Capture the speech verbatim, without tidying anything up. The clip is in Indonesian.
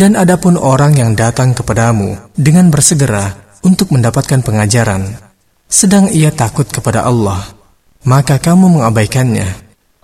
Dan adapun orang yang datang kepadamu dengan bersegera untuk mendapatkan pengajaran, sedang ia takut kepada Allah, maka kamu mengabaikannya,